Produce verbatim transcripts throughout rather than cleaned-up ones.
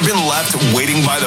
been left waiting by the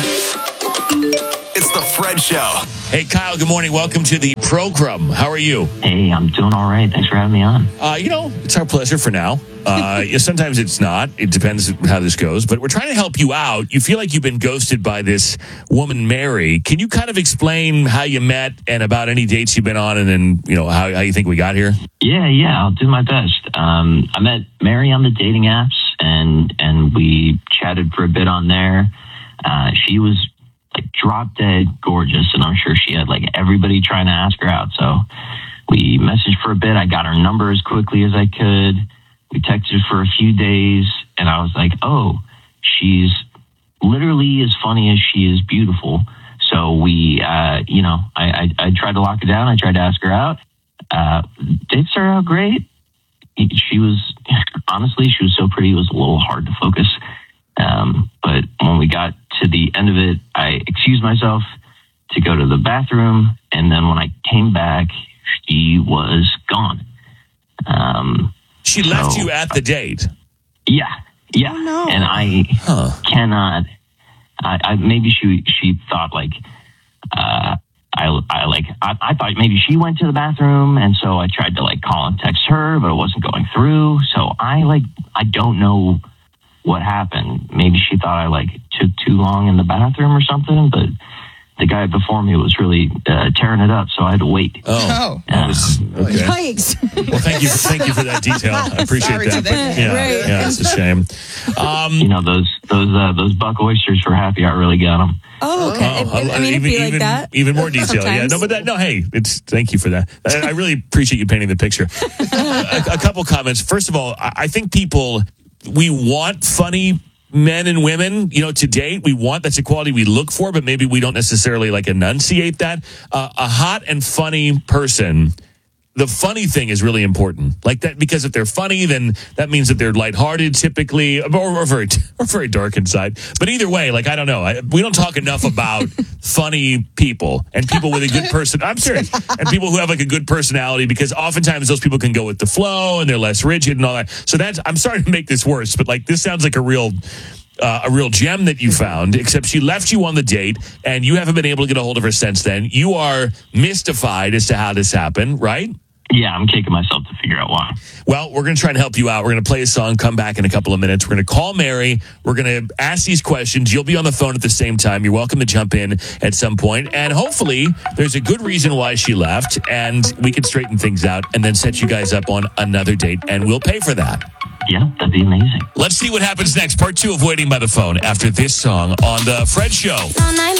phone? It's the Fred Show. Hey, Kyle, good morning. Welcome to the program. How are you? Hey, I'm doing all right. Thanks for having me on. Uh, you know, it's our pleasure for now. Uh, yeah, sometimes it's not. It depends how this goes. But we're trying to help you out. You feel like you've been ghosted by this woman, Mary. Can you kind of explain how you met and about any dates you've been on and then, you know, how, how you think we got here? Yeah, yeah, I'll do my best. Um, I met Mary on the dating apps, and and we chatted for a bit on there. Uh, she was like drop dead gorgeous, and I'm sure she had like everybody trying to ask her out. So we messaged for a bit. I got her number as quickly as I could. We texted for a few days, and I was like, oh, she's literally as funny as she is beautiful. So we, uh, you know, I, I, I tried to lock her down. I tried to ask her out. Uh, dates started out great. She was, honestly, she was so pretty, it was a little hard to focus. Um, but when we got to the end of it, I excused myself to go to the bathroom. And then when I came back, she was gone. Um, She left so, you at the date. Yeah, yeah. Oh, no. And I Huh. cannot. I, I maybe she she thought like, uh, I I like I, I thought maybe she went to the bathroom, and so I tried to like call and text her, but it wasn't going through. So I like I don't know what happened. Maybe she thought I like took too long in the bathroom or something, but the guy before me was really uh, tearing it up, so I had to wait. Oh, Oh. that was- okay. Yikes. Well, thank you, thank you for that detail. I appreciate Sorry that. to But that. yeah, Right. yeah, it's a shame. Um, You know those those uh, those buck oysters for happy hour really got them. Oh, okay. I, I mean, it'd be like even, that. even more detail. Yeah, Sometimes. no, but that, no, hey, it's thank you for that. I, I really appreciate you painting the picture. a, a couple comments. First of all, I, I think people we want funny men and women, you know, to date. We want that's a quality we look for, but maybe we don't necessarily like enunciate that. Uh, a hot and funny person. The funny thing is really important, like that, because if they're funny, then that means that they're lighthearted, typically, or, or very, or very dark inside. But either way, like I don't know, I, we don't talk enough about funny people and people with a good person. I'm serious, and people who have like a good personality, because oftentimes those people can go with the flow and they're less rigid and all that. So that's I'm sorry to make this worse, but like this sounds like a real. Uh, a real gem that you found, except she left you on the date and you haven't been able to get a hold of her since then. You are mystified as to how this happened, right? Yeah, I'm kicking myself to figure out why. Well, we're going to try and help you out. We're going to play a song, come back in a couple of minutes. We're going to call Mary. We're going to ask these questions. You'll be on the phone at the same time. You're welcome to jump in at some point. And hopefully there's a good reason why she left, and we can straighten things out and then set you guys up on another date, and we'll pay for that. Yeah, that'd be amazing. Let's see what happens next. Part two of Waiting by the Phone after this song on The Fred Show. All night